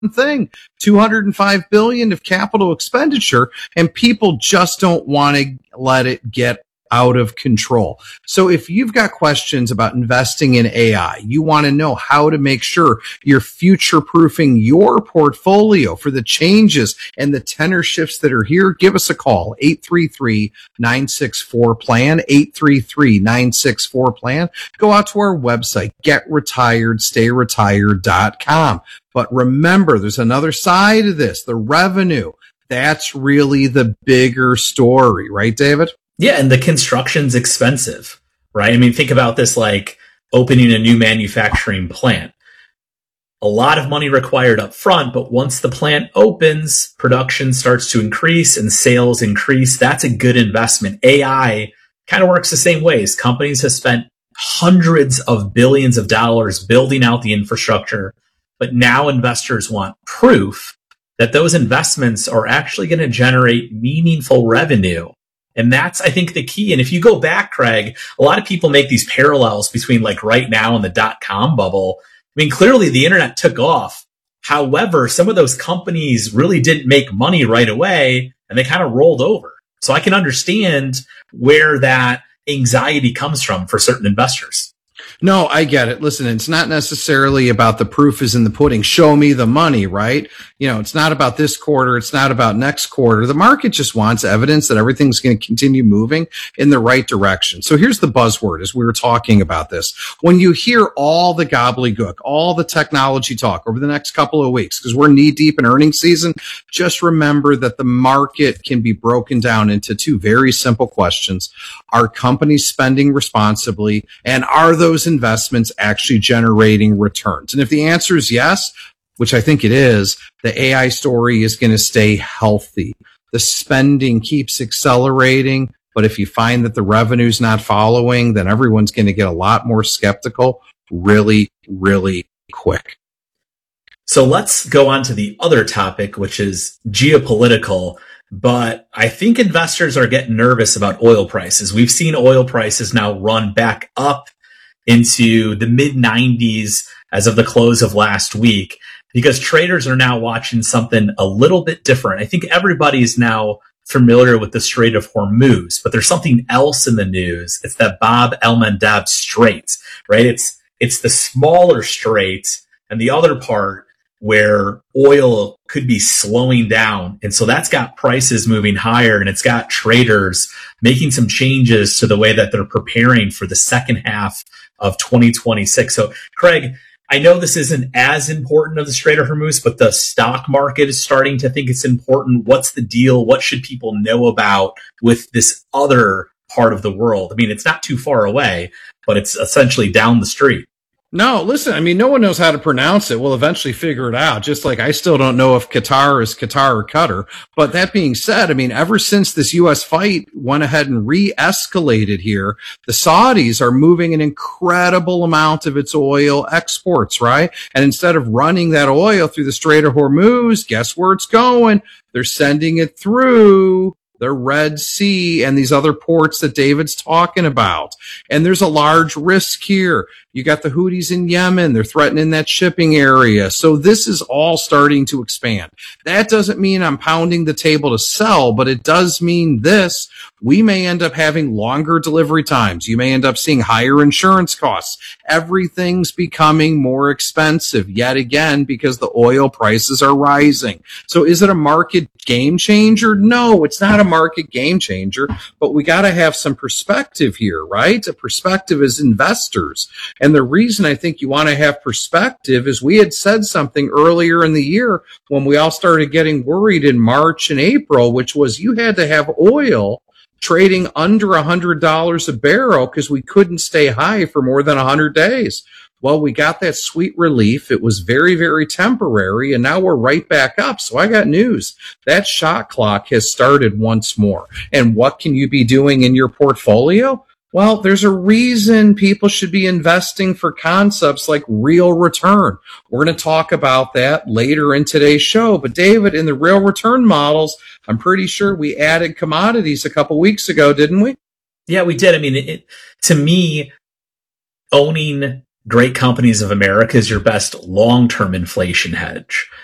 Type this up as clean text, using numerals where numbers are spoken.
thing, 205 billion of capital expenditure, and people just don't want to let it get out of control. So if you've got questions about investing in AI, you want to know how to make sure you're future-proofing your portfolio for the changes and the tenor shifts that are here, give us a call, 833-964-PLAN, 833-964-PLAN. Go out to our website, getretiredstayretired.com. But remember, there's another side of this, the revenue. That's really the bigger story, right, David? Yeah, and the construction's expensive, right? I mean, think about this like opening a new manufacturing plant. A lot of money required up front, but once the plant opens, production starts to increase and sales increase. That's a good investment. AI kind of works the same ways. Companies have spent hundreds of billions of dollars building out the infrastructure, but now investors want proof that those investments are actually going to generate meaningful revenue. And that's, I think, the key. And if you go back, Craig, a lot of people make these parallels between like right now and the dot-com bubble. I mean, clearly the internet took off. However, some of those companies really didn't make money right away and they kind of rolled over. So I can understand where that anxiety comes from for certain investors. No, I get it. Listen, it's not necessarily about the proof is in the pudding. Show me the money, right? You know, it's not about this quarter. It's not about next quarter. The market just wants evidence that everything's going to continue moving in the right direction. So here's the buzzword as we were talking about this. When you hear all the gobbledygook, all the technology talk over the next couple of weeks, because we're knee deep in earnings season, just remember that the market can be broken down into two very simple questions. Are companies spending responsibly? And are those investments actually generating returns? And if the answer is yes, which I think it is, the AI story is going to stay healthy. The spending keeps accelerating, but if you find that the revenue's not following, then everyone's going to get a lot more skeptical really, really quick. So let's go on to the other topic, which is geopolitical. But I think investors are getting nervous about oil prices. We've seen oil prices now run back up into the mid 90s as of the close of last week, because traders are now watching something a little bit different. I think everybody's now familiar with the Strait of Hormuz, but there's something else in the news. It's that Bab el-Mandeb Strait, right? It's the smaller strait and the other part where oil could be slowing down. And so that's got prices moving higher, and it's got traders making some changes to the way that they're preparing for the second half of 2026. So, Craig, I know this isn't as important of the Strait of Hormuz, but the stock market is starting to think it's important. What's the deal? What should people know about with this other part of the world? I mean, it's not too far away, but it's essentially down the street. No, listen, I mean, no one knows how to pronounce it. We'll eventually figure it out. Just like I still don't know if Qatar is Qatar or Qatar. But that being said, I mean, ever since this U.S. fight went ahead and re-escalated here, the Saudis are moving an incredible amount of its oil exports, right? And instead of running that oil through the Strait of Hormuz, guess where it's going? They're sending it through the Red Sea and these other ports that David's talking about. And there's a large risk here. You got the Houthis in Yemen. They're threatening that shipping area. So this is all starting to expand. That doesn't mean I'm pounding the table to sell, but it does mean this. We may end up having longer delivery times. You may end up seeing higher insurance costs. Everything's becoming more expensive yet again because the oil prices are rising. So is it a market game changer? No, it's not a market game changer, but we got to have some perspective here, right? A perspective as investors. And the reason I think you want to have perspective is we had said something earlier in the year when we all started getting worried in March and April, which was you had to have oil trading under $100 a barrel because we couldn't stay high for more than 100 days. Well, we got that sweet relief. It was very, very temporary, and now we're right back up. So I got news. That shot clock has started once more. And what can you be doing in your portfolio? Well, there's a reason people should be investing for concepts like real return. We're going to talk about that later in today's show. But David, in the real return models, I'm pretty sure we added commodities a couple weeks ago, didn't we? Yeah, we did. I mean, to me, owning great companies of America is your best long-term inflation hedge.